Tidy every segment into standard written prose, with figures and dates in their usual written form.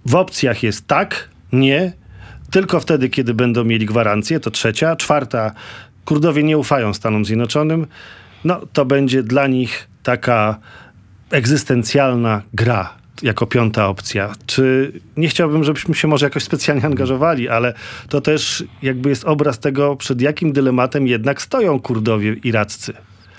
w opcjach jest tak, nie, tylko wtedy, kiedy będą mieli gwarancję, to trzecia. Czwarta, Kurdowie nie ufają Stanom Zjednoczonym, no to będzie dla nich taka egzystencjalna gra jako piąta opcja. Czy nie chciałbym, żebyśmy się może jakoś specjalnie angażowali, ale to też jakby jest obraz tego, przed jakim dylematem jednak stoją Kurdowie iraccy.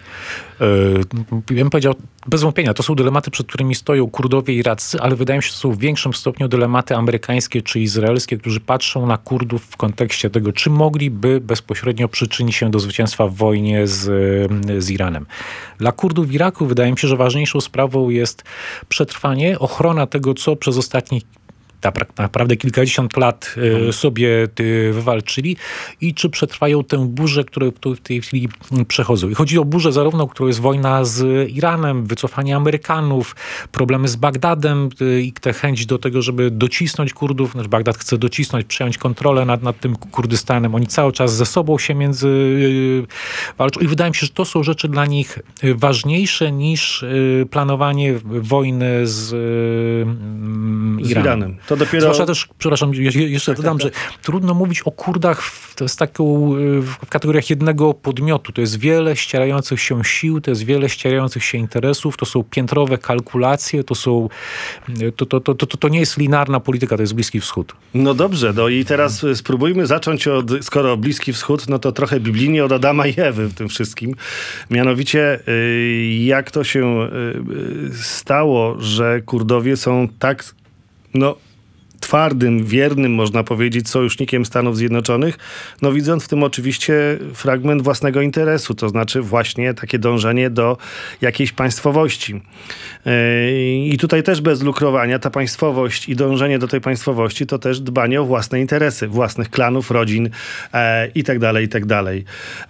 Ja bym powiedział, bez wątpienia, to są dylematy, przed którymi stoją Kurdowie i iraccy, ale wydaje mi się, że to są w większym stopniu dylematy amerykańskie czy izraelskie, którzy patrzą na Kurdów w kontekście tego, czy mogliby bezpośrednio przyczynić się do zwycięstwa w wojnie z Iranem. Dla Kurdów w Iraku wydaje mi się, że ważniejszą sprawą jest przetrwanie, ochrona tego, co przez ostatnich naprawdę kilkadziesiąt lat sobie wywalczyli i czy przetrwają tę burzę, które w tej chwili przechodzą. I chodzi o burzę zarówno, którą jest wojna z Iranem, wycofanie Amerykanów, problemy z Bagdadem i tę chęć do tego, żeby docisnąć Kurdów. Znaczy Bagdad chce docisnąć, przejąć kontrolę nad tym Kurdystanem. Oni cały czas ze sobą się walczą i wydaje mi się, że to są rzeczy dla nich ważniejsze niż planowanie wojny z Iranem. To dopiero... Zwłaszcza też, przepraszam, jeszcze dodam, że trudno mówić o Kurdach w kategoriach jednego podmiotu. To jest wiele ścierających się sił, to jest wiele ścierających się interesów, to są piętrowe kalkulacje, to nie jest linearna polityka, to jest Bliski Wschód. No dobrze, no i teraz spróbujmy zacząć skoro Bliski Wschód, no to trochę biblijnie od Adama i Ewy w tym wszystkim. Mianowicie, jak to się stało, że Kurdowie są tak, twardym, wiernym, można powiedzieć, sojusznikiem Stanów Zjednoczonych, widząc w tym oczywiście fragment własnego interesu, to znaczy właśnie takie dążenie do jakiejś państwowości. I tutaj też bez lukrowania ta państwowość i dążenie do tej państwowości to też dbanie o własne interesy, własnych klanów, rodzin i tak dalej, i tak dalej.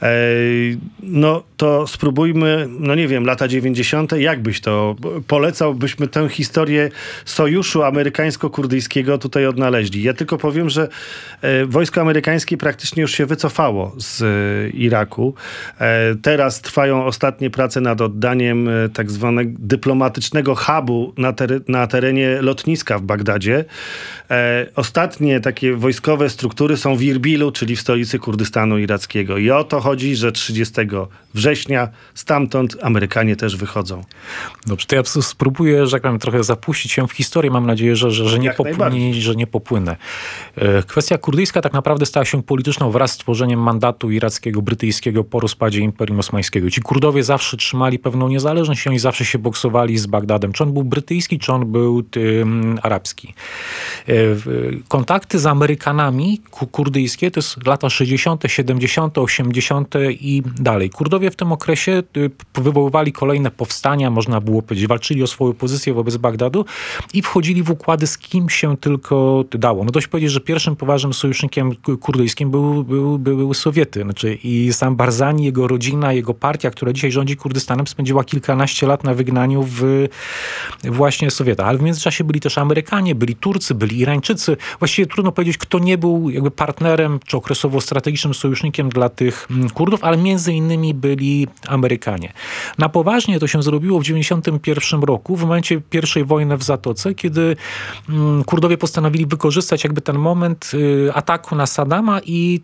To spróbujmy, nie wiem, lata 90. Jak byś to polecałbyśmy tę historię sojuszu amerykańsko-kurdyjskiego tutaj odnaleźli. Ja tylko powiem, że wojsko amerykańskie praktycznie już się wycofało z Iraku. Teraz trwają ostatnie prace nad oddaniem tak zwanego dyplomatycznego hubu na terenie lotniska w Bagdadzie. Ostatnie takie wojskowe struktury są w Irbilu, czyli w stolicy Kurdystanu irackiego. I o to chodzi, że 30 września stamtąd Amerykanie też wychodzą. Dobrze, to ja spróbuję, że tak powiem, trochę zapuścić się w historię. Mam nadzieję, że nie popłynę. Kwestia kurdyjska tak naprawdę stała się polityczną wraz z tworzeniem mandatu irackiego, brytyjskiego po rozpadzie Imperium Osmańskiego. Ci Kurdowie zawsze trzymali pewną niezależność i oni zawsze się boksowali z Bagdadem. Czy on był brytyjski, czy on był arabski. Kontakty z Amerykanami kurdyjskie to jest lata 60., 70., 80. i dalej. Kurdowie w tym okresie wywoływali kolejne powstania, można było powiedzieć, walczyli o swoją pozycję wobec Bagdadu i wchodzili w układy z kim się tylko dało. Dość powiedzieć, że pierwszym poważnym sojusznikiem kurdyjskim były Sowiety. I sam Barzani, jego rodzina, jego partia, która dzisiaj rządzi Kurdystanem, spędziła kilkanaście lat na wygnaniu w właśnie Sowietach. Ale w międzyczasie byli też Amerykanie, byli Turcy, byli Irańczycy. Właściwie trudno powiedzieć, kto nie był jakby partnerem czy okresowo strategicznym sojusznikiem dla tych Kurdów, ale między innymi byli Amerykanie. Na poważnie to się zrobiło w 1991 roku, w momencie pierwszej wojny w Zatoce, kiedy Kurdowie postanowili wykorzystać jakby ten moment ataku na Saddama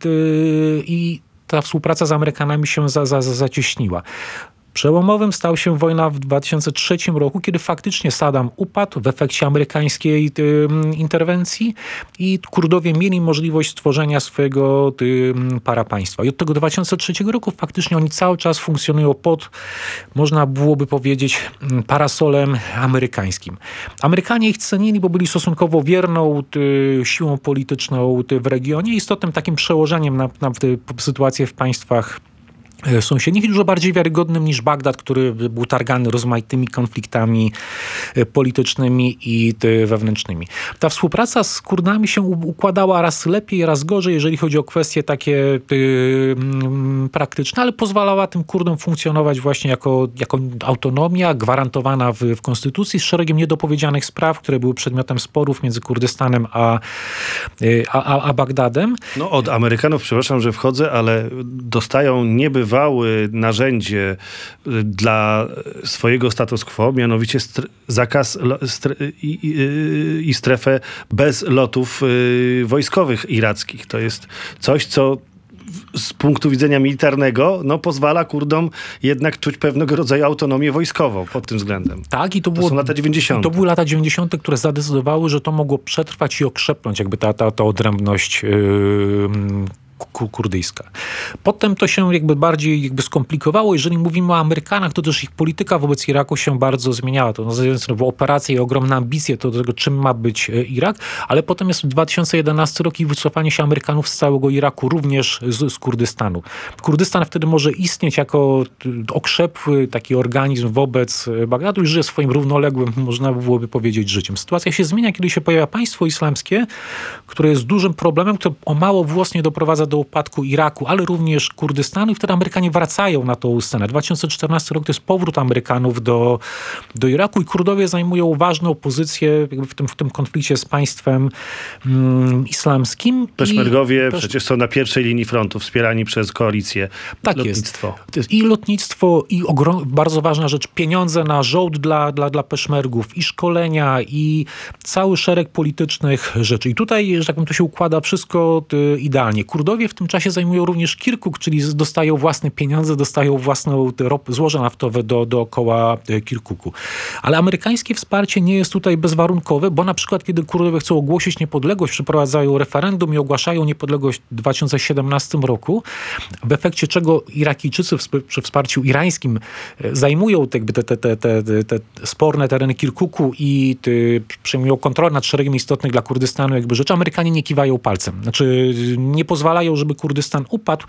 i ta współpraca z Amerykanami się zacieśniła. Przełomowym stał się wojna w 2003 roku, kiedy faktycznie Saddam upadł w efekcie amerykańskiej interwencji i Kurdowie mieli możliwość stworzenia swojego parapaństwa. I od tego 2003 roku faktycznie oni cały czas funkcjonują pod, można byłoby powiedzieć, parasolem amerykańskim. Amerykanie ich cenili, bo byli stosunkowo wierną siłą polityczną w regionie i istotnym takim przełożeniem na sytuację w państwach sąsiednich i dużo bardziej wiarygodnym niż Bagdad, który był targany rozmaitymi konfliktami politycznymi i wewnętrznymi. Ta współpraca z Kurdami się układała raz lepiej, raz gorzej, jeżeli chodzi o kwestie takie praktyczne, ale pozwalała tym Kurdom funkcjonować właśnie jako autonomia gwarantowana w konstytucji z szeregiem niedopowiedzianych spraw, które były przedmiotem sporów między Kurdystanem a Bagdadem. Od Amerykanów, przepraszam, że wchodzę, ale dostają niebywałe wykorzystywały narzędzie dla swojego status quo, mianowicie zakaz i strefę bez lotów wojskowych irackich. To jest coś, co z punktu widzenia militarnego pozwala Kurdom jednak czuć pewnego rodzaju autonomię wojskową pod tym względem. Tak, i to są lata 90. To były lata 90., które zadecydowały, że to mogło przetrwać i okrzepnąć jakby ta odrębność kurdyjska. Potem to się jakby bardziej skomplikowało. Jeżeli mówimy o Amerykanach, to też ich polityka wobec Iraku się bardzo zmieniała. To operacje i ogromne ambicje do tego, czym ma być Irak, ale potem jest 2011 rok i wycofanie się Amerykanów z całego Iraku, również z Kurdystanu. Kurdystan wtedy może istnieć jako okrzepły taki organizm wobec Bagdadu i żyje swoim równoległym, można byłoby powiedzieć, życiem. Sytuacja się zmienia, kiedy się pojawia państwo islamskie, które jest dużym problemem, które o mało włosnie doprowadza do upadku Iraku, ale również Kurdystanu i wtedy Amerykanie wracają na tą scenę. 2014 rok to jest powrót Amerykanów do Iraku i Kurdowie zajmują ważną pozycję w tym konflikcie z państwem islamskim. Peszmergowie przecież są na pierwszej linii frontu, wspierani przez koalicję. Tak lotnictwo. Jest. I lotnictwo, i bardzo ważna rzecz, pieniądze na żołd dla peszmergów, i szkolenia, i cały szereg politycznych rzeczy. I tutaj, że tak powiem, to się układa wszystko idealnie. Kurdowie w tym czasie zajmują również Kirkuk, czyli dostają własne pieniądze, dostają własne złoża naftowe dookoła Kirkuku. Ale amerykańskie wsparcie nie jest tutaj bezwarunkowe, bo na przykład kiedy Kurdowie chcą ogłosić niepodległość, przeprowadzają referendum i ogłaszają niepodległość w 2017 roku, w efekcie czego Irakijczycy przy wsparciu irańskim zajmują te sporne tereny Kirkuku i przejmują kontrolę nad szeregiem istotnych dla Kurdystanu rzeczy. Amerykanie nie kiwają palcem. Znaczy nie pozwalają, żeby Kurdystan upadł,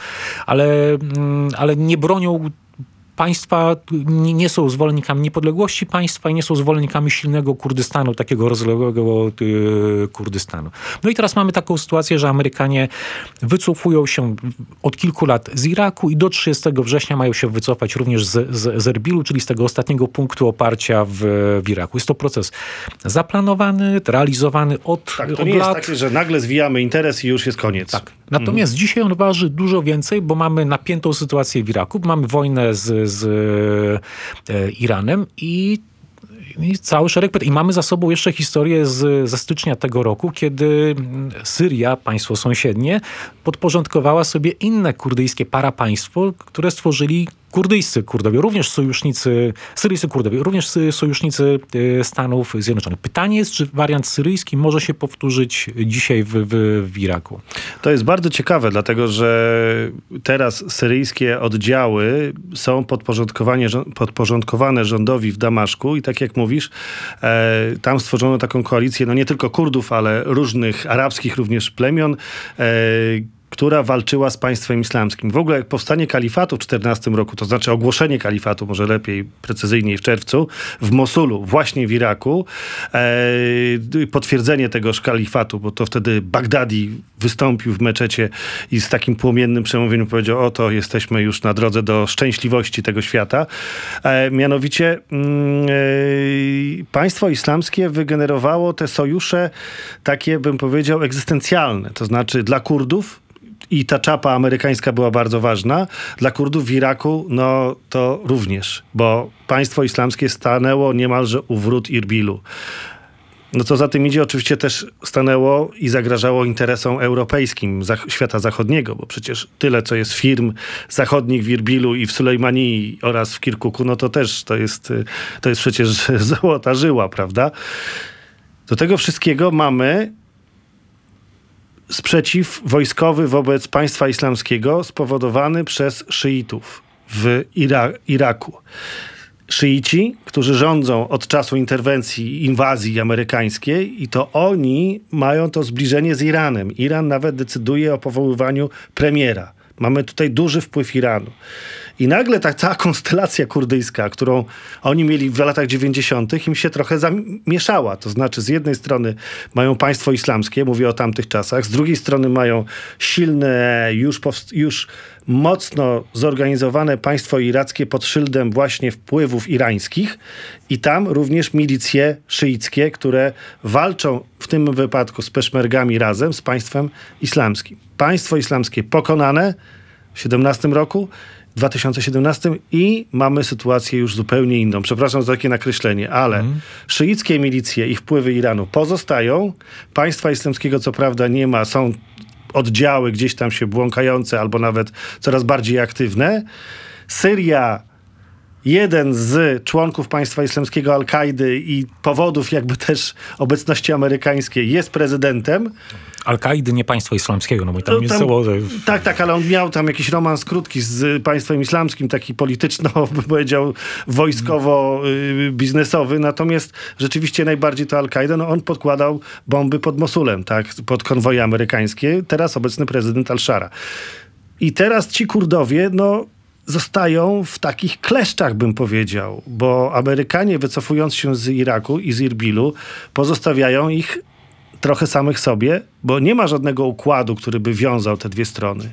ale nie bronią państwa, nie są zwolennikami niepodległości państwa i nie są zwolennikami silnego Kurdystanu, takiego rozległego Kurdystanu. No i teraz mamy taką sytuację, że Amerykanie wycofują się od kilku lat z Iraku i do 30 września mają się wycofać również z Erbilu, czyli z tego ostatniego punktu oparcia w Iraku. Jest to proces zaplanowany, realizowany od lat. To nie jest takie, że nagle zwijamy interes i już jest koniec. Tak. Natomiast dzisiaj on waży dużo więcej, bo mamy napiętą sytuację w Iraku, mamy wojnę z Iranem i cały szereg pytań. I mamy za sobą jeszcze historię ze stycznia tego roku, kiedy Syria, państwo sąsiednie, podporządkowała sobie inne kurdyjskie parapaństwo, które stworzyli kurdyjscy Kurdowie, również sojusznicy, syryjscy Kurdowie, również sojusznicy Stanów Zjednoczonych. Pytanie jest, czy wariant syryjski może się powtórzyć dzisiaj w Iraku? To jest bardzo ciekawe, dlatego że teraz syryjskie oddziały są podporządkowane rządowi w Damaszku i tak jak mówisz, tam stworzono taką koalicję, nie tylko Kurdów, ale różnych arabskich również plemion, która walczyła z państwem islamskim. W ogóle powstanie kalifatu w 14 roku, to znaczy ogłoszenie kalifatu, może lepiej, precyzyjniej w czerwcu, w Mosulu, właśnie w Iraku, potwierdzenie tegoż kalifatu, bo to wtedy Bagdadi wystąpił w meczecie i z takim płomiennym przemówieniem powiedział, oto jesteśmy już na drodze do szczęśliwości tego świata. Mianowicie państwo islamskie wygenerowało te sojusze takie, bym powiedział, egzystencjalne, to znaczy dla Kurdów, i ta czapa amerykańska była bardzo ważna. Dla Kurdów w Iraku, to również, bo państwo islamskie stanęło niemalże u wrót Irbilu. Co za tym idzie, oczywiście też stanęło i zagrażało interesom europejskim świata zachodniego, bo przecież tyle, co jest firm zachodnich w Irbilu i w Sulejmanii oraz w Kirkuku, to też to jest przecież złota żyła, prawda? Do tego wszystkiego mamy sprzeciw wojskowy wobec państwa islamskiego spowodowany przez szyitów w Iraku. Szyici, którzy rządzą od czasu interwencji, inwazji amerykańskiej i to oni mają to zbliżenie z Iranem. Iran nawet decyduje o powoływaniu premiera. Mamy tutaj duży wpływ Iranu. I nagle ta cała konstelacja kurdyjska, którą oni mieli w latach 90., im się trochę zamieszała. To znaczy z jednej strony mają państwo islamskie, mówię o tamtych czasach, z drugiej strony mają silne, już mocno zorganizowane państwo irackie pod szyldem właśnie wpływów irańskich i tam również milicje szyickie, które walczą w tym wypadku z peszmergami razem z państwem islamskim. Państwo islamskie pokonane w 17 roku, w 2017 i mamy sytuację już zupełnie inną. Przepraszam za takie nakreślenie, ale szyickie milicje i wpływy Iranu pozostają. Państwa islamskiego co prawda nie ma, są oddziały gdzieś tam się błąkające albo nawet coraz bardziej aktywne. Syria, jeden z członków państwa islamskiego Al-Kaidy i powodów jakby też obecności amerykańskiej jest prezydentem. Al-Kaidy, nie państwa islamskiego, no bo tam jest Tak, ale on miał tam jakiś romans krótki z państwem islamskim, taki polityczno, bym powiedział, wojskowo-biznesowy, natomiast rzeczywiście najbardziej to Al-Kaida, no on podkładał bomby pod Mosulem, tak, pod konwoje amerykańskie, teraz obecny prezydent Al-Shara. I teraz ci Kurdowie, no zostają w takich kleszczach, bym powiedział, bo Amerykanie, wycofując się z Iraku i z Irbilu, pozostawiają ich trochę samych sobie, bo nie ma żadnego układu, który by wiązał te dwie strony.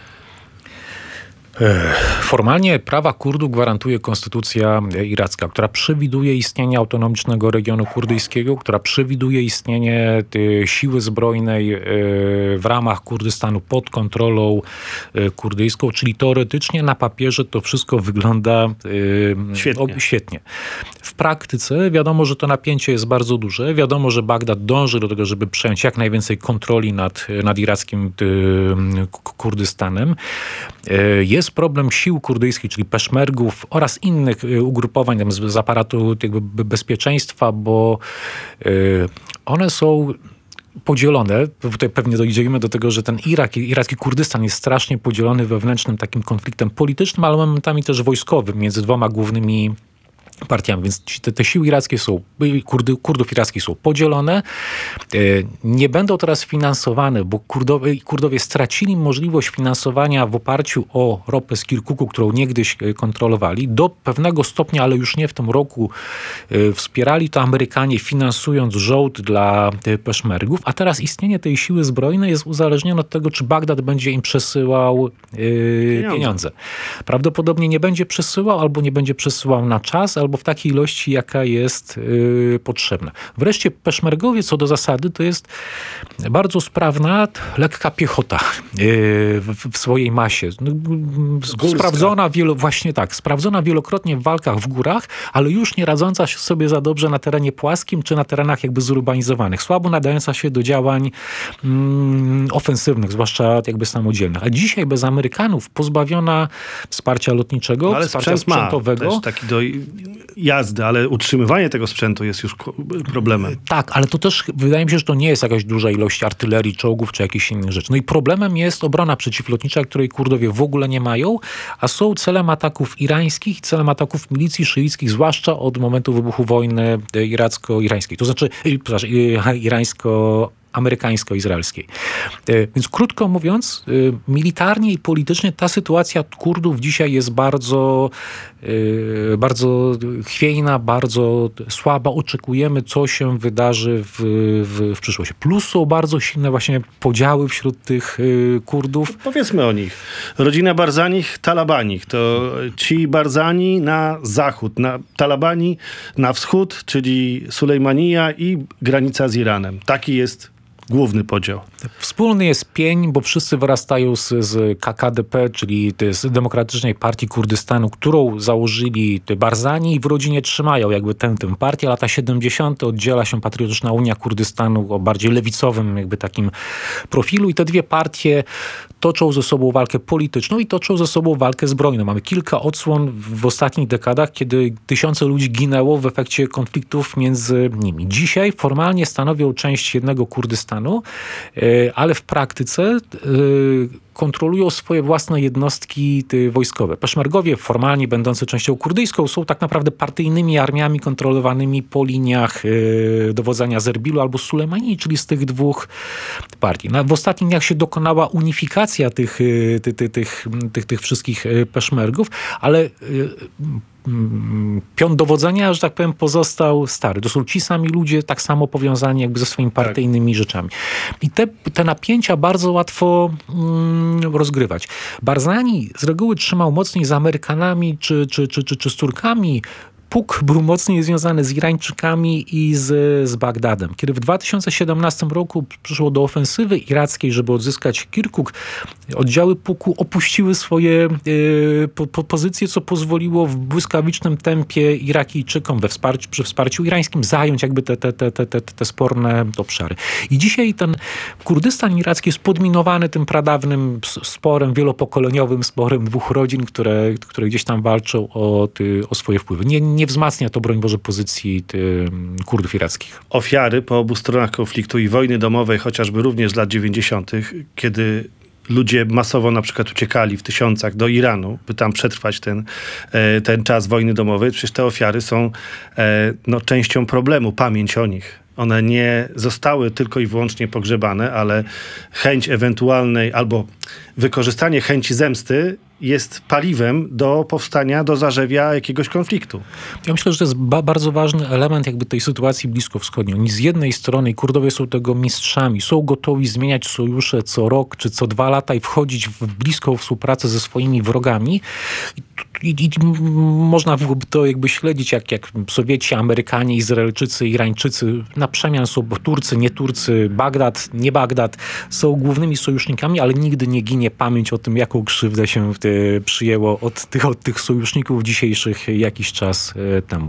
Formalnie prawa Kurdów gwarantuje konstytucja iracka, która przewiduje istnienie autonomicznego regionu kurdyjskiego, która przewiduje istnienie siły zbrojnej w ramach Kurdystanu pod kontrolą kurdyjską, czyli teoretycznie na papierze to wszystko wygląda świetnie. W praktyce wiadomo, że to napięcie jest bardzo duże. Wiadomo, że Bagdad dąży do tego, żeby przejąć jak najwięcej kontroli nad irackim Kurdystanem. Jest problem sił kurdyjskich, czyli peszmergów oraz innych ugrupowań z aparatu jakby bezpieczeństwa, bo one są podzielone. Tutaj pewnie dojdziemy do tego, że ten iracki Kurdystan jest strasznie podzielony wewnętrznym takim konfliktem politycznym, ale momentami też wojskowym między dwoma głównymi partiami, więc te siły irackie są, Kurdów irackich są podzielone. Nie będą teraz finansowane, bo Kurdowie stracili możliwość finansowania w oparciu o ropę z Kirkuku, którą niegdyś kontrolowali. Do pewnego stopnia, ale już nie w tym roku, wspierali to Amerykanie, finansując żołd dla peszmergów, a teraz istnienie tej siły zbrojnej jest uzależnione od tego, czy Bagdad będzie im przesyłał pieniądze. Prawdopodobnie nie będzie przesyłał, albo nie będzie przesyłał na czas, albo w takiej ilości, jaka jest potrzebna. Wreszcie peszmergowie co do zasady to jest bardzo sprawna, lekka piechota w swojej masie. Sprawdzona wielokrotnie w walkach w górach, ale już nie radząca się sobie za dobrze na terenie płaskim, czy na terenach jakby zurbanizowanych. Słabo nadająca się do działań ofensywnych, zwłaszcza jakby samodzielnych. A dzisiaj bez Amerykanów, pozbawiona wsparcia lotniczego, wsparcia sprzętowego. Też taki do jazdy, ale utrzymywanie tego sprzętu jest już problemem. Tak, ale to też wydaje mi się, że to nie jest jakaś duża ilość artylerii, czołgów czy jakichś innych rzeczy. No i problemem jest obrona przeciwlotnicza, której Kurdowie w ogóle nie mają, a są celem ataków irańskich, celem ataków milicji szyickich, zwłaszcza od momentu wybuchu wojny iracko-irańskiej. To znaczy, amerykańsko-izraelskiej. Więc krótko mówiąc, militarnie i politycznie ta sytuacja Kurdów dzisiaj jest bardzo chwiejna, bardzo słaba. Oczekujemy, co się wydarzy w przyszłości. Plus są bardzo silne właśnie podziały wśród tych Kurdów. Powiedzmy o nich. Rodzina Barzanich, Talabanich. To ci Barzani na zachód, Talabani na wschód, czyli Sulejmanija i granica z Iranem. Taki jest główny podział. Wspólny jest pień, bo wszyscy wyrastają z KKDP, czyli z Demokratycznej Partii Kurdystanu, którą założyli Barzani i w rodzinie trzymają jakby tę partię. Lata 70. oddziela się Patriotyczna Unia Kurdystanu o bardziej lewicowym jakby takim profilu i te dwie partie toczą ze sobą walkę polityczną i toczą ze sobą walkę zbrojną. Mamy kilka odsłon w ostatnich dekadach, kiedy tysiące ludzi ginęło w efekcie konfliktów między nimi. Dzisiaj formalnie stanowią część jednego Kurdystanu, ale w praktyce kontrolują swoje własne jednostki wojskowe. Peszmergowie, formalnie będący częścią kurdyjską, są tak naprawdę partyjnymi armiami kontrolowanymi po liniach dowodzenia z Erbilu albo Sulejmanii, czyli z tych dwóch partii. W ostatnich dniach się dokonała unifikacja tych wszystkich peszmergów, ale pion dowodzenia, że tak powiem, pozostał stary. To są ci sami ludzie, tak samo powiązani jakby ze swoimi partyjnymi rzeczami. I te napięcia bardzo łatwo rozgrywać. Barzani z reguły trzymał mocniej z Amerykanami czy z Turkami PUK był mocniej związany z Irańczykami i z Bagdadem. Kiedy w 2017 roku przyszło do ofensywy irackiej, żeby odzyskać Kirkuk, oddziały PUK-u opuściły swoje pozycje, co pozwoliło w błyskawicznym tempie Irakijczykom przy wsparciu irańskim zająć jakby te sporne obszary. I dzisiaj ten Kurdystan iracki jest podminowany tym pradawnym sporem, wielopokoleniowym sporem dwóch rodzin, które gdzieś tam walczą o swoje wpływy. Nie wzmacnia to, broń Boże, pozycji Kurdów irackich. Ofiary po obu stronach konfliktu i wojny domowej, chociażby również z lat 90., kiedy ludzie masowo na przykład uciekali w tysiącach do Iranu, by tam przetrwać ten czas wojny domowej, przecież te ofiary są częścią problemu, pamięć o nich. One nie zostały tylko i wyłącznie pogrzebane, ale chęć ewentualnej albo wykorzystanie chęci zemsty jest paliwem do powstania, do zarzewia jakiegoś konfliktu. Ja myślę, że to jest bardzo ważny element jakby tej sytuacji bliskowschodniej. Oni z jednej strony, Kurdowie są tego mistrzami, są gotowi zmieniać sojusze co rok czy co 2 lata i wchodzić w bliską współpracę ze swoimi wrogami. I można byłoby to jakby śledzić, jak Sowieci, Amerykanie, Izraelczycy, Irańczycy, na przemian są Turcy, nie Turcy, Bagdad, nie Bagdad, są głównymi sojusznikami, ale nigdy nie ginie pamięć o tym, jaką krzywdę się przyjęło od tych sojuszników dzisiejszych jakiś czas temu.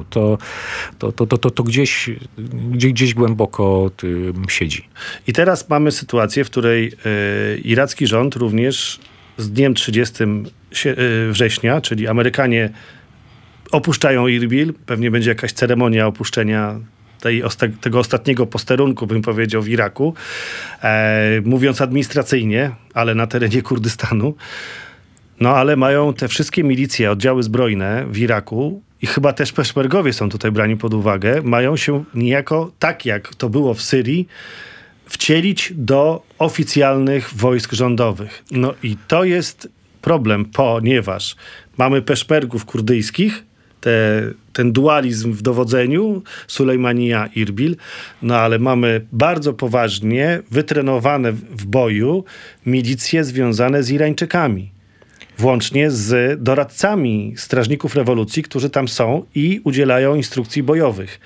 To gdzieś głęboko siedzi. I teraz mamy sytuację, w której iracki rząd również z dniem 30 września, czyli Amerykanie opuszczają Irbil, pewnie będzie jakaś ceremonia opuszczenia tego ostatniego posterunku, bym powiedział, w Iraku, mówiąc administracyjnie, ale na terenie Kurdystanu. No ale mają te wszystkie milicje, oddziały zbrojne w Iraku i chyba też peszmergowie są tutaj brani pod uwagę, mają się niejako, tak jak to było w Syrii, wcielić do oficjalnych wojsk rządowych. No i to jest problem, ponieważ mamy peszmergów kurdyjskich, ten dualizm w dowodzeniu, Sulejmania, Irbil, no ale mamy bardzo poważnie wytrenowane w boju milicje związane z Irańczykami. Włącznie z doradcami strażników rewolucji, którzy tam są i udzielają instrukcji bojowych.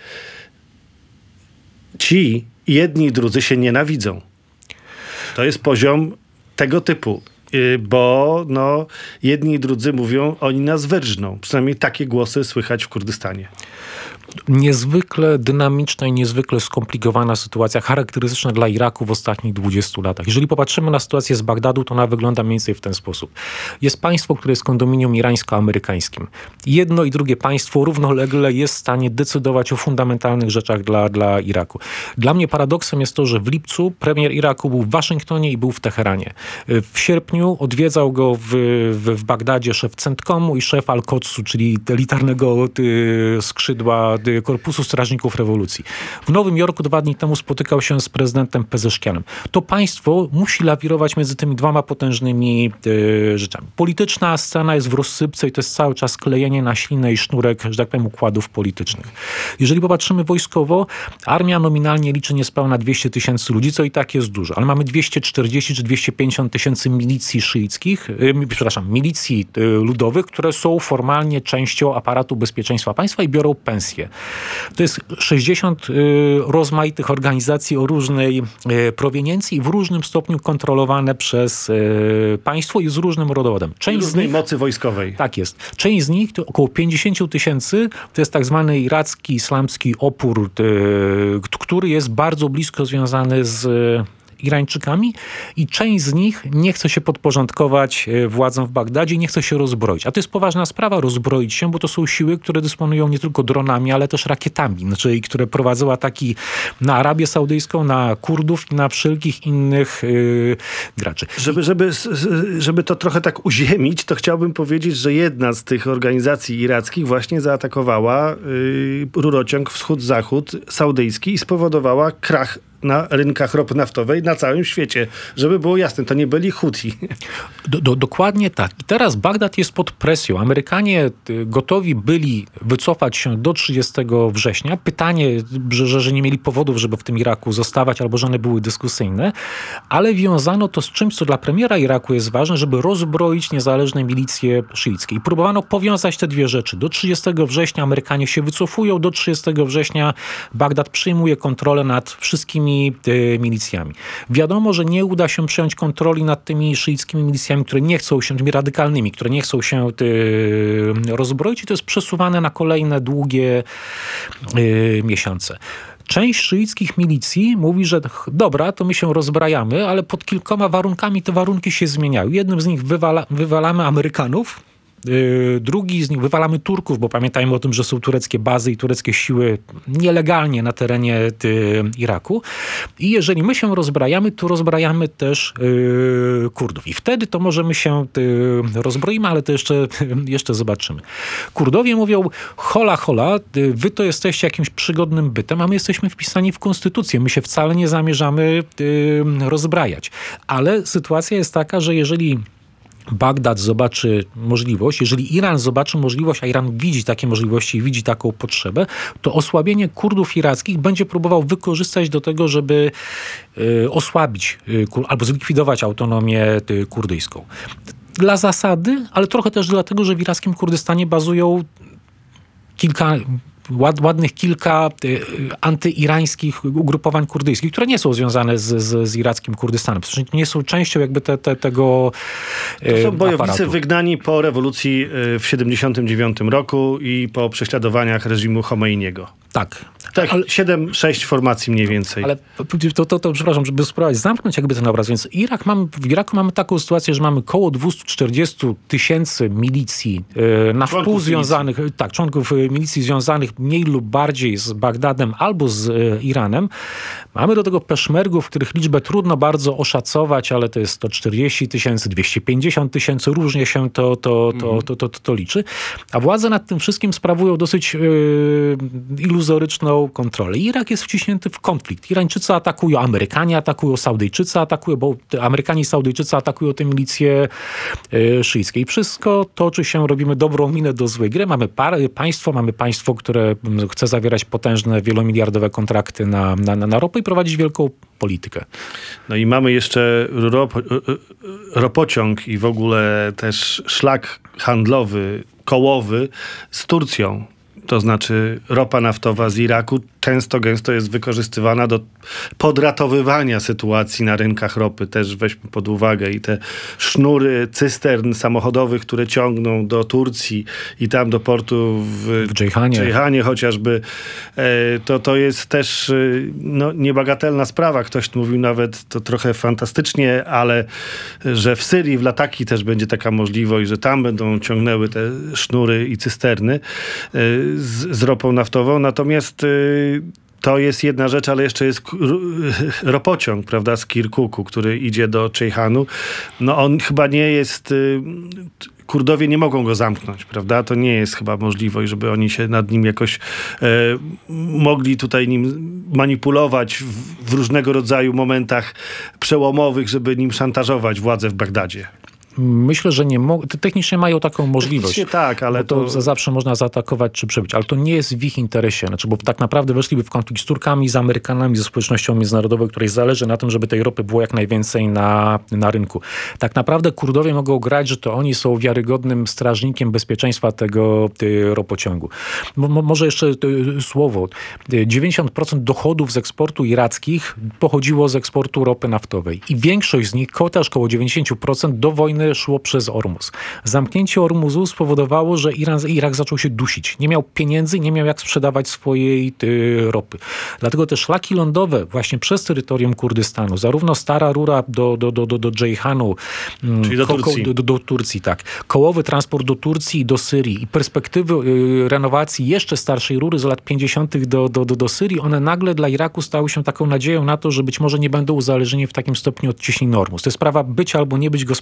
Ci jedni i drudzy się nienawidzą. To jest poziom tego typu, bo jedni i drudzy mówią, oni nas wyrżną. Przynajmniej takie głosy słychać w Kurdystanie. Niezwykle dynamiczna i niezwykle skomplikowana sytuacja, charakterystyczna dla Iraku w ostatnich 20 latach. Jeżeli popatrzymy na sytuację z Bagdadu, to ona wygląda mniej więcej w ten sposób. Jest państwo, które jest kondominium irańsko-amerykańskim. Jedno i drugie państwo równolegle jest w stanie decydować o fundamentalnych rzeczach dla Iraku. Dla mnie paradoksem jest to, że w lipcu premier Iraku był w Waszyngtonie i był w Teheranie. W sierpniu odwiedzał go w Bagdadzie szef Centkomu i szef Al-Qodsu, czyli elitarnego skrzydła Korpusu Strażników Rewolucji. W Nowym Jorku 2 dni temu spotykał się z prezydentem Pezeszkianem. To państwo musi lawirować między tymi dwoma potężnymi rzeczami. Polityczna scena jest w rozsypce i to jest cały czas klejenie na ślinę i sznurek, że tak powiem, układów politycznych. Jeżeli popatrzymy wojskowo, armia nominalnie liczy niespełna 200 000 ludzi, co i tak jest dużo, ale mamy 240 czy 250 000 milicji szyickich, milicji ludowych, które są formalnie częścią aparatu bezpieczeństwa państwa i biorą pensje. To jest 60 rozmaitych organizacji o różnej proweniencji i w różnym stopniu kontrolowane przez państwo i z różnym rodowodem. Część z nich mocy wojskowej. Tak jest. Część z nich, to około 50 000, to jest tak zwany iracki, islamski opór, który jest bardzo blisko związany z Irańczykami i część z nich nie chce się podporządkować władzom w Bagdadzie i nie chce się rozbroić. A to jest poważna sprawa rozbroić się, bo to są siły, które dysponują nie tylko dronami, ale też rakietami, czyli które prowadzą ataki na Arabię Saudyjską, na Kurdów i na wszelkich innych graczy. Żeby to trochę tak uziemić, to chciałbym powiedzieć, że jedna z tych organizacji irackich właśnie zaatakowała rurociąg wschód-zachód saudyjski i spowodowała krach na rynkach ropy naftowej na całym świecie. Żeby było jasne, to nie byli Huti. Dokładnie tak. I teraz Bagdad jest pod presją. Amerykanie gotowi byli wycofać się do 30 września. Pytanie, że nie mieli powodów, żeby w tym Iraku zostawać, albo że one były dyskusyjne, ale wiązano to z czymś, co dla premiera Iraku jest ważne, żeby rozbroić niezależne milicje szyickie. I próbowano powiązać te dwie rzeczy. Do 30 września Amerykanie się wycofują, do 30 września Bagdad przyjmuje kontrolę nad wszystkimi milicjami. Wiadomo, że nie uda się przejąć kontroli nad tymi szyickimi milicjami, które nie chcą się, tymi radykalnymi, które nie chcą się rozbroić, i to jest przesuwane na kolejne długie miesiące. Część szyickich milicji mówi, że dobra, to my się rozbrajamy, ale pod kilkoma warunkami te warunki się zmieniają. Jednym z nich wywalamy Amerykanów, drugi z nich wywalamy Turków, bo pamiętajmy o tym, że są tureckie bazy i tureckie siły nielegalnie na terenie Iraku. I jeżeli my się rozbrajamy, to rozbrajamy też Kurdów. I wtedy to możemy się rozbroimy, ale to jeszcze zobaczymy. Kurdowie mówią, hola, wy to jesteście jakimś przygodnym bytem, a my jesteśmy wpisani w konstytucję. My się wcale nie zamierzamy rozbrajać. Ale sytuacja jest taka, że jeżeli Bagdad zobaczy możliwość, jeżeli Iran zobaczy możliwość, a Iran widzi takie możliwości i widzi taką potrzebę, to osłabienie Kurdów irackich będzie próbował wykorzystać do tego, żeby osłabić albo zlikwidować autonomię kurdyjską. Dla zasady, ale trochę też dlatego, że w irackim Kurdystanie bazują ładnych kilka antyirańskich ugrupowań kurdyjskich, które nie są związane z irackim Kurdystanem. Nie są częścią jakby tego To są bojownicy aparatu. wygnani po rewolucji w 79 roku i po prześladowaniach reżimu Chomeiniego. Tak. Tak, 7-6 formacji mniej więcej. Ale to przepraszam, żeby spróbować zamknąć jakby ten obraz. Więc w Iraku mamy taką sytuację, że mamy około 240 000 milicji na wpół związanych, członków milicji związanych mniej lub bardziej z Bagdadem albo z Iranem. Mamy do tego peszmergów, których liczbę trudno bardzo oszacować, ale to jest 140 000, 250 000, różnie się to liczy. A władze nad tym wszystkim sprawują dosyć iluzoryczną kontrolę. Irak jest wciśnięty w konflikt. Irańczycy atakują, Amerykanie atakują, Saudyjczycy atakują, bo Amerykanie i Saudyjczycy atakują te milicje szyickie. I wszystko toczy się, robimy dobrą minę do złej gry. Mamy państwo, które chce zawierać potężne, wielomiliardowe kontrakty na ropę i prowadzić wielką politykę. No i mamy jeszcze ropociąg i w ogóle też szlak handlowy, kołowy z Turcją. To znaczy ropa naftowa z Iraku gęsto jest wykorzystywana do podratowywania sytuacji na rynkach ropy. Też weźmy pod uwagę i te sznury cystern samochodowych, które ciągną do Turcji i tam do portu w Dżejhanie chociażby. To jest też niebagatelna sprawa. Ktoś mówił nawet to trochę fantastycznie, ale że w Syrii, w Lataki też będzie taka możliwość, że tam będą ciągnęły te sznury i cysterny z ropą naftową. Natomiast to jest jedna rzecz, ale jeszcze jest ropociąg, prawda, z Kirkuku, który idzie do Dżejhanu. No on chyba nie jest... Kurdowie nie mogą go zamknąć, prawda? To nie jest chyba możliwość, żeby oni się nad nim jakoś mogli tutaj nim manipulować w różnego rodzaju momentach przełomowych, żeby nim szantażować władzę w Bagdadzie. Myślę, że nie mogą. Technicznie mają taką możliwość. Technicznie tak, ale to zawsze można zaatakować czy przebić. Ale to nie jest w ich interesie. Bo tak naprawdę weszliby w konflikt z Turkami, z Amerykanami, ze społecznością międzynarodową, której zależy na tym, żeby tej ropy było jak najwięcej na rynku. Tak naprawdę Kurdowie mogą grać, że to oni są wiarygodnym strażnikiem bezpieczeństwa tego ropociągu. Może jeszcze słowo. 90% dochodów z eksportu irackich pochodziło z eksportu ropy naftowej. I większość z nich, też około 90% do wojny szło przez Ormus. Zamknięcie Ormuzu spowodowało, że Irak zaczął się dusić. Nie miał pieniędzy, nie miał jak sprzedawać swojej ropy. Dlatego te szlaki lądowe właśnie przez terytorium Kurdystanu, zarówno stara rura do Dżejhanu, czyli do Turcji, tak. Kołowy transport do Turcji i do Syrii i perspektywy renowacji jeszcze starszej rury z lat 50. do Syrii, one nagle dla Iraku stały się taką nadzieją na to, że być może nie będą uzależnieni w takim stopniu od ciśnienia Ormus. To jest sprawa być albo nie być gospodarki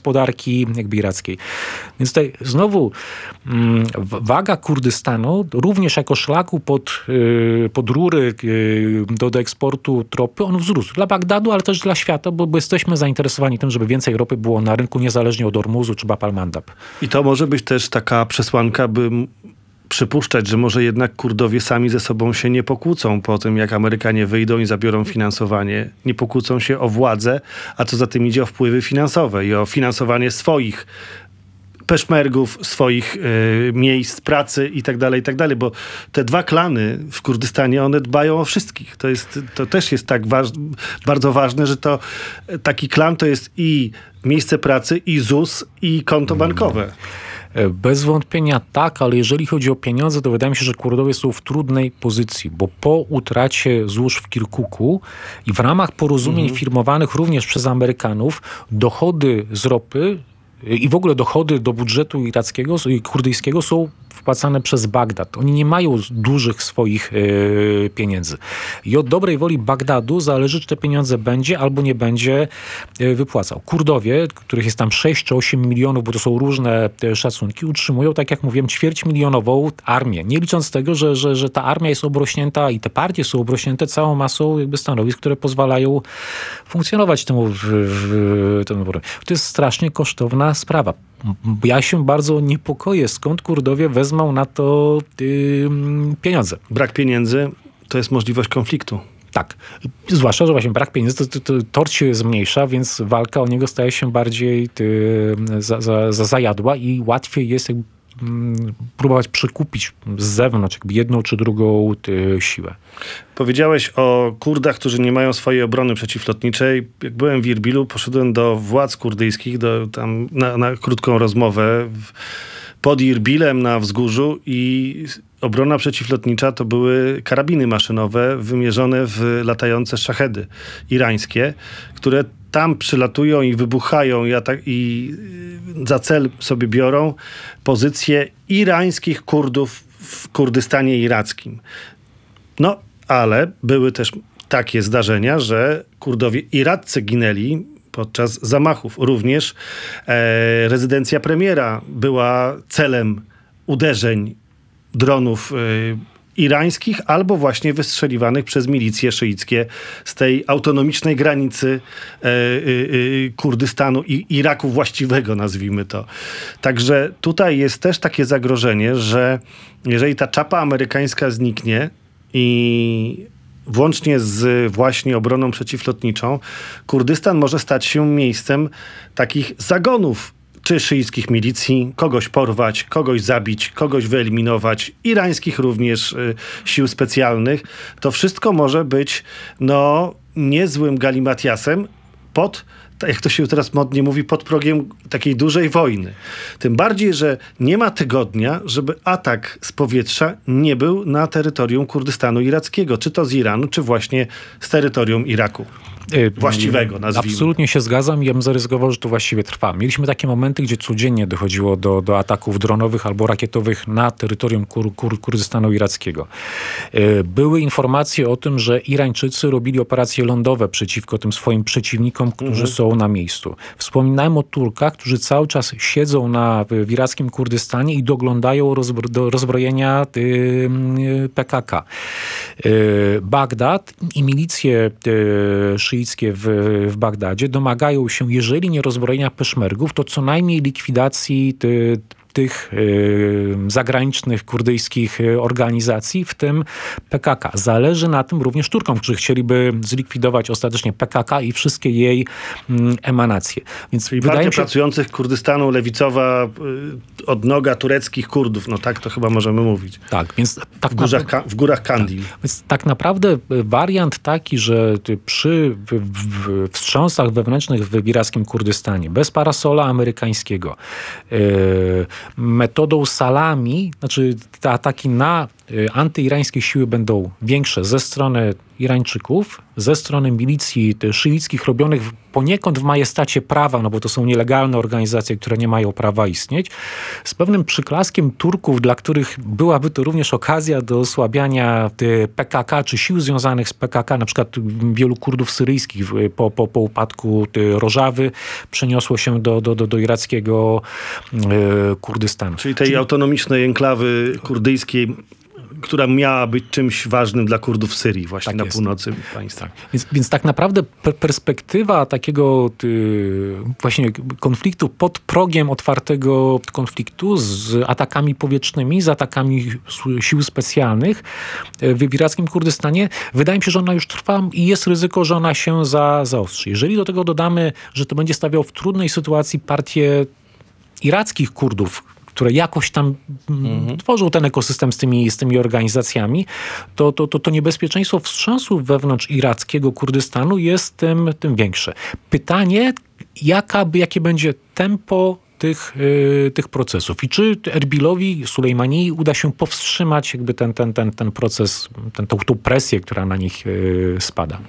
polityki jakby irackiej. Więc tutaj znowu waga Kurdystanu również jako szlaku pod rury do eksportu ropy, on wzrósł. Dla Bagdadu, ale też dla świata, bo jesteśmy zainteresowani tym, żeby więcej ropy było na rynku, niezależnie od Ormuzu czy Bab al-Mandab. I to może być też taka przesłanka, by przypuszczać, że może jednak Kurdowie sami ze sobą się nie pokłócą po tym, jak Amerykanie wyjdą i zabiorą finansowanie. Nie pokłócą się o władzę, a co za tym idzie o wpływy finansowe i o finansowanie swoich peszmergów, swoich miejsc pracy i tak dalej, bo te dwa klany w Kurdystanie, one dbają o wszystkich. To też jest tak bardzo ważne, że to taki klan to jest i miejsce pracy, i ZUS, i konto bankowe. Bez wątpienia tak, ale jeżeli chodzi o pieniądze, to wydaje mi się, że Kurdowie są w trudnej pozycji, bo po utracie złóż w Kirkuku i w ramach porozumień firmowanych również przez Amerykanów, dochody z ropy i w ogóle dochody do budżetu irackiego i kurdyjskiego są wpłacane przez Bagdad. Oni nie mają dużych swoich pieniędzy. I od dobrej woli Bagdadu zależy, czy te pieniądze będzie albo nie będzie wypłacał. Kurdowie, których jest tam 6 czy 8 milionów, bo to są różne szacunki, utrzymują, tak jak mówiłem, ćwierćmilionową armię. Nie licząc tego, że ta armia jest obrośnięta i te partie są obrośnięte całą masą jakby stanowisk, które pozwalają funkcjonować temu. To jest strasznie kosztowna sprawa. Ja się bardzo niepokoję, skąd Kurdowie wezmą na to pieniądze. Brak pieniędzy to jest możliwość konfliktu. Tak. Zwłaszcza, że właśnie brak pieniędzy, to tort się zmniejsza, więc walka o niego staje się bardziej zajadła i łatwiej jest jakby próbować przekupić z zewnątrz jakby jedną czy drugą siłę. Powiedziałeś o Kurdach, którzy nie mają swojej obrony przeciwlotniczej. Jak byłem w Irbilu, poszedłem do władz kurdyjskich tam na krótką rozmowę pod Irbilem na wzgórzu i obrona przeciwlotnicza to były karabiny maszynowe wymierzone w latające szachedy irańskie, które tam przylatują i wybuchają i za cel sobie biorą pozycje irańskich Kurdów w Kurdystanie irackim. No, ale były też takie zdarzenia, że Kurdowie iraccy ginęli podczas zamachów. Również rezydencja premiera była celem uderzeń dronów irańskich albo właśnie wystrzeliwanych przez milicje szyickie z tej autonomicznej granicy Kurdystanu i Iraku właściwego, nazwijmy to. Także tutaj jest też takie zagrożenie, że jeżeli ta czapa amerykańska zniknie i włącznie z właśnie obroną przeciwlotniczą, Kurdystan może stać się miejscem takich zagonów czy szyickich milicji, kogoś porwać, kogoś zabić, kogoś wyeliminować, irańskich również sił specjalnych. To wszystko może być niezłym galimatiasem jak to się teraz modnie mówi, pod progiem takiej dużej wojny. Tym bardziej, że nie ma tygodnia, żeby atak z powietrza nie był na terytorium Kurdystanu irackiego, czy to z Iranu, czy właśnie z terytorium Iraku. Właściwego, nazwijmy. Absolutnie się zgadzam i ja bym zaryzykował, że to właściwie trwa. Mieliśmy takie momenty, gdzie codziennie dochodziło do ataków dronowych albo rakietowych na terytorium Kurdystanu irackiego. Były informacje o tym, że Irańczycy robili operacje lądowe przeciwko tym swoim przeciwnikom, którzy są na miejscu. Wspominałem o Turkach, którzy cały czas siedzą w irackim Kurdystanie i doglądają do rozbrojenia PKK. Bagdad i milicje szyickie w Bagdadzie domagają się, jeżeli nie rozbrojenia peszmergów, to co najmniej likwidacji tych zagranicznych kurdyjskich organizacji, w tym PKK. Zależy na tym również Turkom, którzy chcieliby zlikwidować ostatecznie PKK i wszystkie jej emanacje. Więc czyli partia pracujących Kurdystanu, lewicowa odnoga tureckich Kurdów. No tak to chyba możemy mówić. Tak, więc w górach Kandil. Tak, więc tak naprawdę wariant taki, że przy wstrząsach wewnętrznych w irackim Kurdystanie, bez parasola amerykańskiego, metodą salami, znaczy te ataki na antyirańskie siły będą większe ze strony Irańczyków, ze strony milicji szyickich robionych poniekąd w majestacie prawa, no bo to są nielegalne organizacje, które nie mają prawa istnieć, z pewnym przyklaskiem Turków, dla których byłaby to również okazja do osłabiania PKK, czy sił związanych z PKK, na przykład wielu Kurdów syryjskich po upadku Rożawy przeniosło się do irackiego Kurdystanu. Czyli tej autonomicznej enklawy kurdyjskiej, która miała być czymś ważnym dla Kurdów w Syrii, właśnie na północy państwa. Tak. Więc tak naprawdę perspektywa takiego właśnie konfliktu pod progiem otwartego konfliktu z atakami powietrznymi, z atakami sił specjalnych w irackim Kurdystanie, wydaje mi się, że ona już trwa i jest ryzyko, że ona się zaostrzy. Jeżeli do tego dodamy, że to będzie stawiało w trudnej sytuacji partię irackich Kurdów, które jakoś tam tworzą ten ekosystem z tymi organizacjami, to niebezpieczeństwo wstrząsu wewnątrz irackiego Kurdystanu jest tym większe. Pytanie, jakie będzie tempo tych procesów i czy Erbilowi, Sulejmanii uda się powstrzymać jakby ten proces, tą presję, która na nich spada.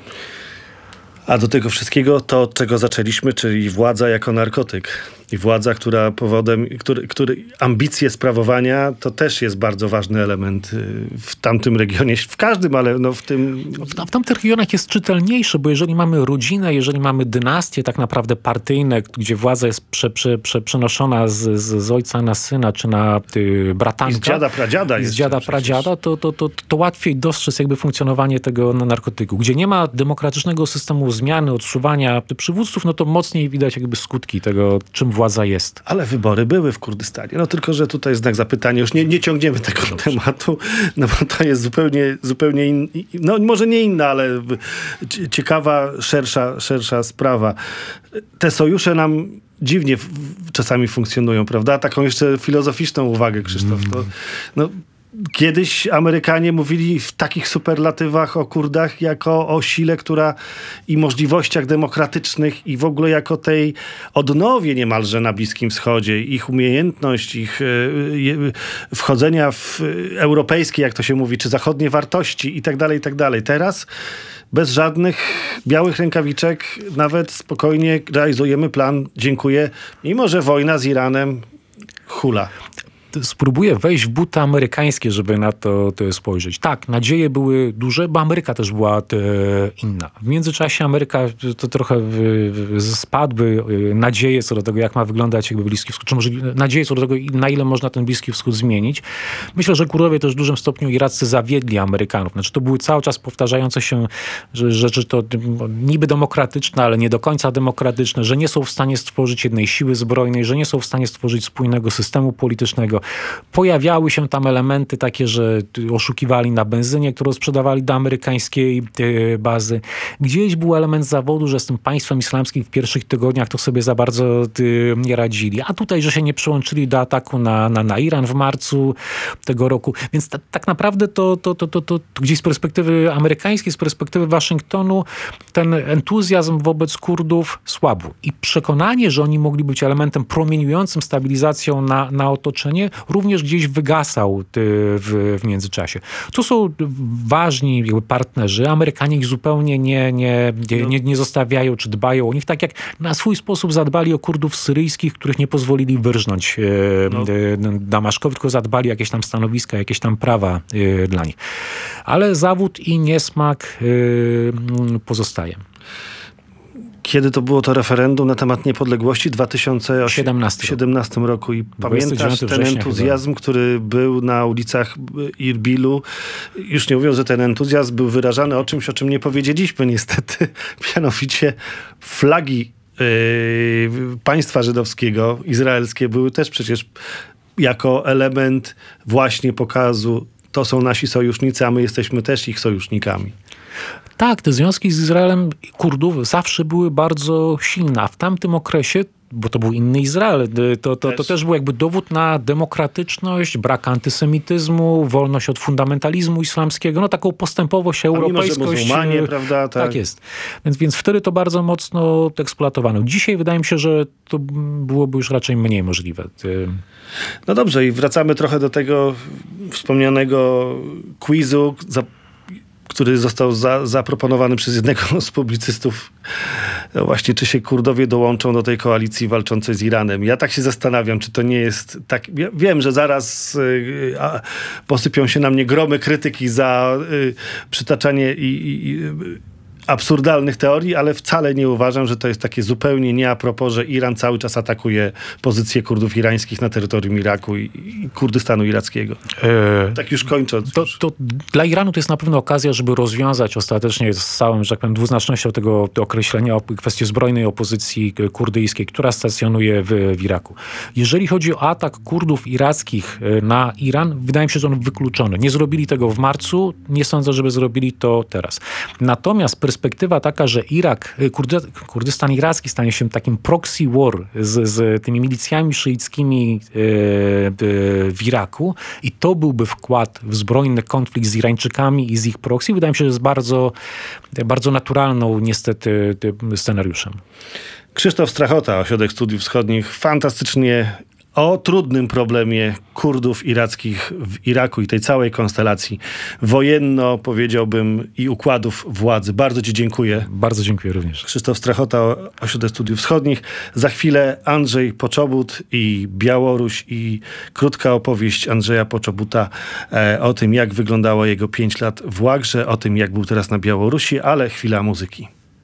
A do tego wszystkiego to, od czego zaczęliśmy, czyli władza jako narkotyk. I władza, która który ambicje sprawowania, to też jest bardzo ważny element w tamtym regionie, w każdym, ale no w tym... W tamtych regionach jest czytelniejsze, bo jeżeli mamy rodzinę, jeżeli mamy dynastie tak naprawdę partyjne, gdzie władza jest przenoszona z ojca na syna, czy na bratanka. I z dziada, pradziada. I z dziada, pradziada, to łatwiej dostrzec jakby funkcjonowanie tego narkotyku. Gdzie nie ma demokratycznego systemu zmiany, odsuwania przywódców, no to mocniej widać jakby skutki tego, czym władza jest. Ale wybory były w Kurdystanie. No tylko, że tutaj znak zapytania. Już nie ciągniemy tego tematu, no bo to jest zupełnie inna, no może nie inna, ale ciekawa, szersza sprawa. Te sojusze nam dziwnie czasami funkcjonują, prawda? Taką jeszcze filozoficzną uwagę, Krzysztof. Kiedyś Amerykanie mówili w takich superlatywach o Kurdach jako o sile, która i możliwościach demokratycznych i w ogóle jako tej odnowie niemalże na Bliskim Wschodzie. Ich umiejętność, ich wchodzenia w europejskie, jak to się mówi, czy zachodnie wartości i tak dalej. Teraz bez żadnych białych rękawiczek nawet spokojnie realizujemy plan, dziękuję, mimo że wojna z Iranem hula. Spróbuję wejść w buty amerykańskie, żeby na to spojrzeć. Tak, nadzieje były duże, bo Ameryka też była inna. W międzyczasie Ameryka to trochę spadły nadzieje co do tego, jak ma wyglądać jakby Bliski Wschód, czy może nadzieje co do tego, na ile można ten Bliski Wschód zmienić. Myślę, że Kurdowie też w dużym stopniu iraccy zawiedli Amerykanów. Znaczy to były cały czas powtarzające się rzeczy to niby demokratyczne, ale nie do końca demokratyczne, że nie są w stanie stworzyć jednej siły zbrojnej, że nie są w stanie stworzyć spójnego systemu politycznego. Pojawiały się tam elementy takie, że oszukiwali na benzynie, którą sprzedawali do amerykańskiej bazy. Gdzieś był element zawodu, że z tym państwem islamskim w pierwszych tygodniach to sobie za bardzo nie radzili. A tutaj, że się nie przyłączyli do ataku na Iran w marcu tego roku. Więc tak naprawdę to gdzieś z perspektywy amerykańskiej, z perspektywy Waszyngtonu ten entuzjazm wobec Kurdów słabł. I przekonanie, że oni mogli być elementem promieniującym stabilizacją na otoczenie, również gdzieś wygasał w międzyczasie. To są ważni partnerzy. Amerykanie ich zupełnie nie zostawiają, czy dbają o nich, tak jak na swój sposób zadbali o Kurdów syryjskich, których nie pozwolili wyrżnąć Damaszkowi, tylko zadbali o jakieś tam stanowiska, jakieś tam prawa dla nich. Ale zawód i niesmak pozostaje. Kiedy to było to referendum na temat niepodległości? W 2017 roku. I pamiętasz ten entuzjazm, który był na ulicach Irbilu? Już nie mówiąc, że ten entuzjazm był wyrażany o czymś, o czym nie powiedzieliśmy niestety. Mianowicie flagi państwa żydowskiego, izraelskie, były też przecież jako element właśnie pokazu, to są nasi sojusznicy, a my jesteśmy też ich sojusznikami. Tak, te związki z Izraelem Kurdów zawsze były bardzo silne, a w tamtym okresie bo to był inny Izrael. To też był jakby dowód na demokratyczność, brak antysemityzmu, wolność od fundamentalizmu islamskiego, no taką postępowość, europejskość. Mimo, że muzułmanie, prawda? Tak jest. Więc wtedy to bardzo mocno eksploatowano. Dzisiaj wydaje mi się, że to byłoby już raczej mniej możliwe. No dobrze, i wracamy trochę do tego wspomnianego quizu, który został zaproponowany przez jednego z publicystów. No właśnie, czy się Kurdowie dołączą do tej koalicji walczącej z Iranem. Ja tak się zastanawiam, czy to nie jest tak... Ja wiem, że zaraz posypią się na mnie gromy krytyki za przytaczanie i absurdalnych teorii, ale wcale nie uważam, że to jest takie zupełnie nie a propos, że Iran cały czas atakuje pozycje Kurdów irańskich na terytorium Iraku i Kurdystanu irackiego. Tak już kończąc. To dla Iranu to jest na pewno okazja, żeby rozwiązać ostatecznie z całym, że tak powiem, dwuznacznością tego określenia kwestię zbrojnej opozycji kurdyjskiej, która stacjonuje w Iraku. Jeżeli chodzi o atak Kurdów irackich na Iran, wydaje mi się, że on wykluczony. Nie zrobili tego w marcu, nie sądzę, żeby zrobili to teraz. Natomiast perspektywa taka, że Kurdystan iracki stanie się takim proxy war z tymi milicjami szyickimi w Iraku i to byłby wkład w zbrojny konflikt z Irańczykami i z ich proxy, wydaje mi się, że jest bardzo, bardzo naturalną niestety scenariuszem. Krzysztof Strachota, Ośrodek Studiów Wschodnich, fantastycznie o trudnym problemie Kurdów irackich w Iraku i tej całej konstelacji wojenno, powiedziałbym, i układów władzy. Bardzo ci dziękuję. Bardzo dziękuję również. Krzysztof Strachota, Ośrodek Studiów Wschodnich. Za chwilę Andrzej Poczobut i Białoruś i krótka opowieść Andrzeja Poczobuta o tym, jak wyglądało jego 5 lat w Łagrze, o tym, jak był teraz na Białorusi, ale chwila muzyki.